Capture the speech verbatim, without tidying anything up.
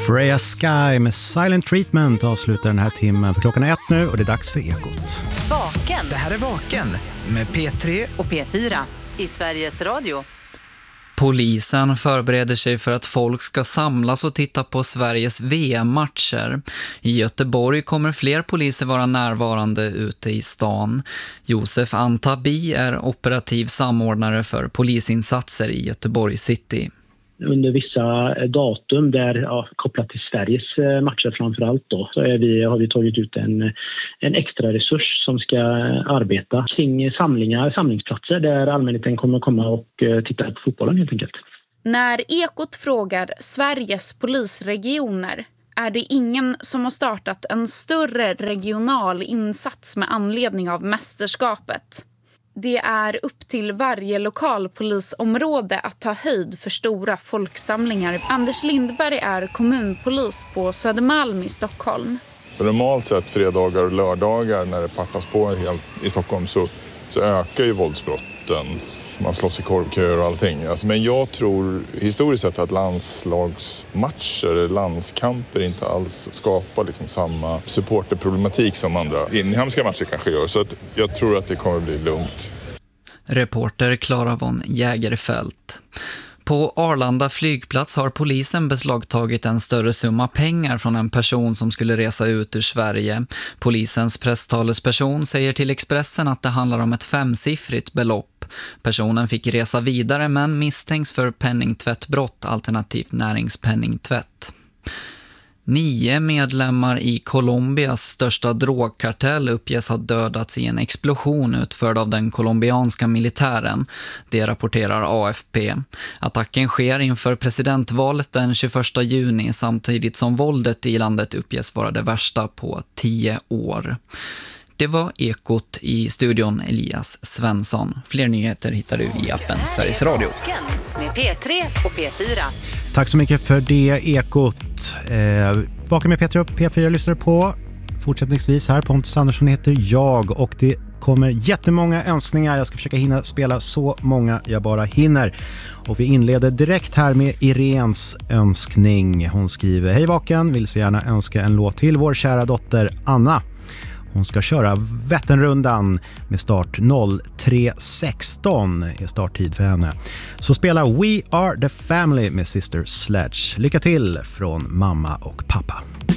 Freya Sky med Silent Treatment avslutar den här timmen. För klockan är ett nu och det är dags för Ekot. Vaken. Det här är Vaken med P tre Och P fyra i Sveriges Radio. Polisen förbereder sig för att folk ska samlas och titta på Sveriges V M-matcher. I Göteborg kommer fler poliser vara närvarande ute i stan. Josef Antabi är operativ samordnare för polisinsatser i Göteborg City. Under vissa datum där, ja, kopplat till Sveriges matcher framförallt då, så är vi, har vi tagit ut en, en extra resurs som ska arbeta kring samlingar, samlingsplatser där allmänheten kommer komma och titta på fotbollen helt enkelt. När Ekot frågar Sveriges polisregioner är det ingen som har startat en större regional insats med anledning av mästerskapet. Det är upp till varje lokalpolisområde att ta höjd för stora folksamlingar. Anders Lindberg är kommunpolis på Södermalm i Stockholm. Normalt sett fredagar och lördagar när det partas på helt i Stockholm så, så ökar ju våldsbrotten. Man slåss i korvköer och allting. Alltså, men jag tror historiskt sett att landslagsmatcher, landskamper inte alls skapar liksom samma supporterproblematik som andra inhemska matcher kanske gör. Så att jag tror att det kommer bli lugnt. Reporter Clara von Jägerfelt. På Arlanda flygplats har polisen beslagtagit en större summa pengar från en person som skulle resa ut ur Sverige. Polisens presstalesperson säger till Expressen att det handlar om ett femsiffrigt belopp. Personen fick resa vidare men misstänks för penningtvättbrott alternativt näringspenningtvätt. Nio medlemmar i Colombias största drogkartell uppges ha dödats i en explosion utförd av den colombianska militären. Det rapporterar A F P. Attacken sker inför presidentvalet den tjugoförsta juni samtidigt som våldet i landet uppges vara det värsta på tio år. Det var Ekot, i studion Elias Svensson. Fler nyheter hittar du i appen Sveriges Radio. Med P tre och P fyra. Tack så mycket för det, Ekot. Eh, Vaken med P tre och P fyra lyssnar på. Fortsättningsvis här, Pontus Andersson heter jag och det kommer jättemånga önskningar. Jag ska försöka hinna spela så många jag bara hinner. Och vi inleder direkt här med Irens önskning. Hon skriver: Hej Vaken, vill så gärna önska en låt till vår kära dotter Anna. Hon ska köra Vätternrundan med start noll tre sexton är starttid för henne. Så spela We Are The Family med Sister Sledge. Lycka till från mamma och pappa.